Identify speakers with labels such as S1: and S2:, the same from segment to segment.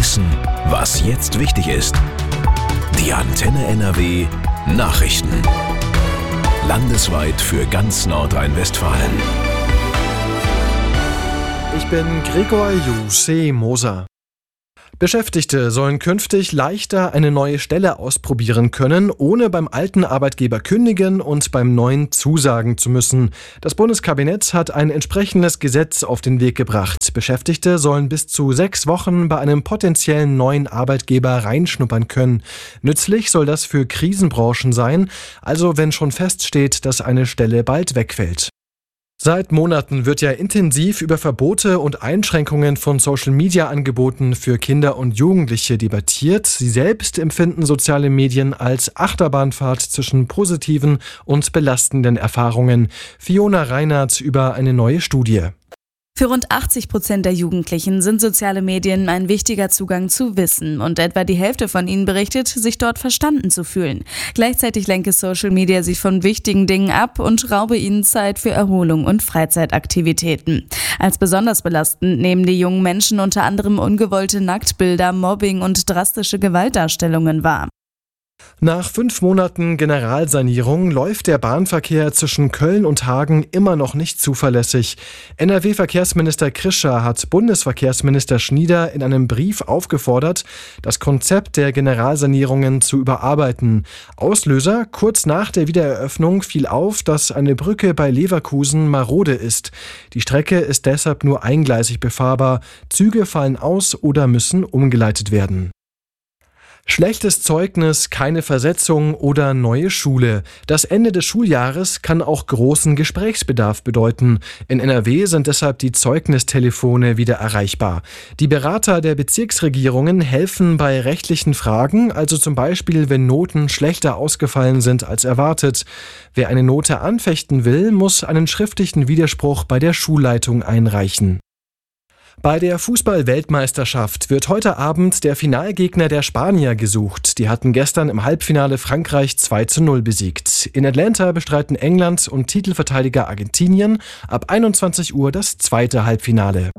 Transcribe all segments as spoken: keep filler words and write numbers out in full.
S1: Wissen, was jetzt wichtig ist. Die Antenne N R W Nachrichten. Landesweit für ganz Nordrhein-Westfalen.
S2: Ich bin Gregor Juseh-Moser. Beschäftigte sollen künftig leichter eine neue Stelle ausprobieren können, ohne beim alten Arbeitgeber kündigen und beim neuen zusagen zu müssen. Das Bundeskabinett hat ein entsprechendes Gesetz auf den Weg gebracht. Beschäftigte sollen bis zu sechs Wochen bei einem potenziellen neuen Arbeitgeber reinschnuppern können. Nützlich soll das für Krisenbranchen sein, also wenn schon feststeht, dass eine Stelle bald wegfällt. Seit Monaten wird ja intensiv über Verbote und Einschränkungen von Social-Media-Angeboten für Kinder und Jugendliche debattiert. Sie selbst empfinden soziale Medien als Achterbahnfahrt zwischen positiven und belastenden Erfahrungen. Fiona Reinhardt über eine neue Studie.
S3: Für rund achtzig Prozent der Jugendlichen sind soziale Medien ein wichtiger Zugang zu Wissen und etwa die Hälfte von ihnen berichtet, sich dort verstanden zu fühlen. Gleichzeitig lenke Social Media sie von wichtigen Dingen ab und raube ihnen Zeit für Erholung und Freizeitaktivitäten. Als besonders belastend nehmen die jungen Menschen unter anderem ungewollte Nacktbilder, Mobbing und drastische Gewaltdarstellungen wahr.
S2: Nach fünf Monaten Generalsanierung läuft der Bahnverkehr zwischen Köln und Hagen immer noch nicht zuverlässig. N R W-Verkehrsminister Krischer hat Bundesverkehrsminister Schnieder in einem Brief aufgefordert, das Konzept der Generalsanierungen zu überarbeiten. Auslöser: kurz nach der Wiedereröffnung fiel auf, dass eine Brücke bei Leverkusen marode ist. Die Strecke ist deshalb nur eingleisig befahrbar. Züge fallen aus oder müssen umgeleitet werden. Schlechtes Zeugnis, keine Versetzung oder neue Schule. Das Ende des Schuljahres kann auch großen Gesprächsbedarf bedeuten. In N R W sind deshalb die Zeugnistelefone wieder erreichbar. Die Berater der Bezirksregierungen helfen bei rechtlichen Fragen, also zum Beispiel, wenn Noten schlechter ausgefallen sind als erwartet. Wer eine Note anfechten will, muss einen schriftlichen Widerspruch bei der Schulleitung einreichen. Bei der Fußball-Weltmeisterschaft wird heute Abend der Finalgegner der Spanier gesucht. Die hatten gestern im Halbfinale Frankreich zwei zu null besiegt. In Atlanta bestreiten England und Titelverteidiger Argentinien ab einundzwanzig Uhr das zweite Halbfinale.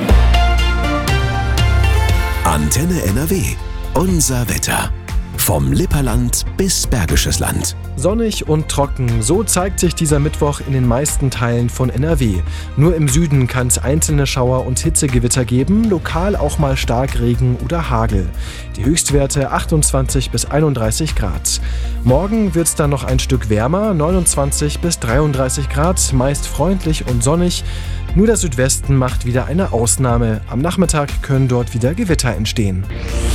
S1: Antenne N R W. Unser Wetter. Vom Lipperland bis Bergisches Land.
S2: Sonnig und trocken, so zeigt sich dieser Mittwoch in den meisten Teilen von N R W. Nur im Süden kann es einzelne Schauer und Hitzegewitter geben, lokal auch mal Starkregen oder Hagel. Die Höchstwerte achtundzwanzig bis einunddreißig Grad. Morgen wird es dann noch ein Stück wärmer, neunundzwanzig bis dreiunddreißig Grad, meist freundlich und sonnig. Nur der Südwesten macht wieder eine Ausnahme. Am Nachmittag können dort wieder Gewitter entstehen.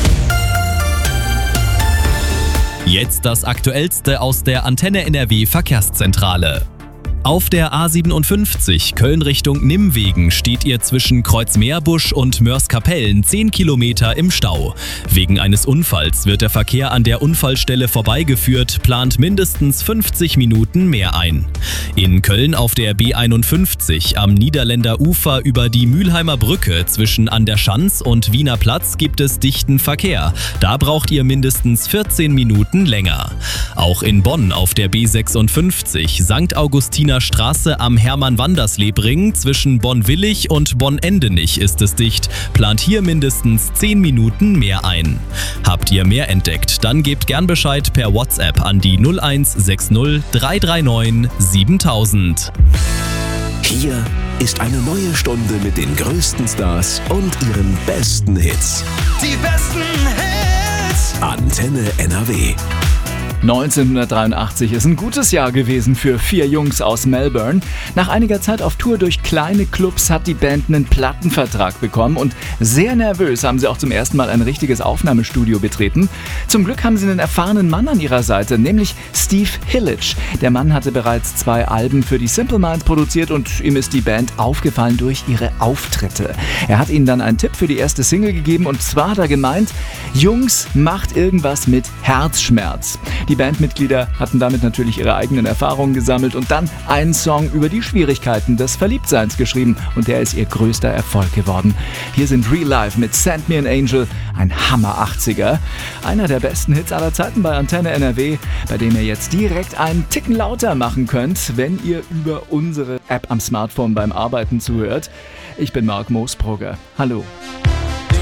S4: Jetzt das Aktuellste aus der Antenne N R W Verkehrszentrale. Auf der A siebenundfünfzig Köln Richtung Nimwegen steht ihr zwischen Kreuzmeerbusch und Mörs-Kapellen zehn Kilometer im Stau. Wegen eines Unfalls wird der Verkehr an der Unfallstelle vorbeigeführt, plant mindestens fünfzig Minuten mehr ein. In Köln auf der B einundfünfzig am Niederländer Ufer über die Mülheimer Brücke zwischen An der Schanz und Wiener Platz gibt es dichten Verkehr. Da braucht ihr mindestens vierzehn Minuten länger. Auch in Bonn auf der B sechsundfünfzig Sankt Augustiner Straße am Hermann-Wanders-Lebring zwischen Bonn-Willig und Bonn-Endenich ist es dicht. Plant hier mindestens zehn Minuten mehr ein. Habt ihr mehr entdeckt, dann gebt gern Bescheid per WhatsApp an die null eins sechs null drei drei neun siebentausend.
S1: Hier ist eine neue Stunde mit den größten Stars und ihren besten Hits.
S5: Die besten Hits!
S1: Antenne N R W.
S6: neunzehnhundertdreiundachtzig ist ein gutes Jahr gewesen für vier Jungs aus Melbourne. Nach einiger Zeit auf Tour durch kleine Clubs hat die Band einen Plattenvertrag bekommen und sehr nervös haben sie auch zum ersten Mal ein richtiges Aufnahmestudio betreten. Zum Glück haben sie einen erfahrenen Mann an ihrer Seite, nämlich Steve Hillage. Der Mann hatte bereits zwei Alben für die Simple Minds produziert und ihm ist die Band aufgefallen durch ihre Auftritte. Er hat ihnen dann einen Tipp für die erste Single gegeben und zwar hat er gemeint: Jungs, macht irgendwas mit Herzschmerz. Die Bandmitglieder hatten damit natürlich ihre eigenen Erfahrungen gesammelt und dann einen Song über die Schwierigkeiten des Verliebtseins geschrieben und der ist ihr größter Erfolg geworden. Hier sind Real Life mit Send Me an Angel, ein Hammer-achtziger. Einer der besten Hits aller Zeiten bei Antenne N R W, bei dem ihr jetzt direkt einen Ticken lauter machen könnt, wenn ihr über unsere App am Smartphone beim Arbeiten zuhört. Ich bin Marc Moosbrugger. Hallo.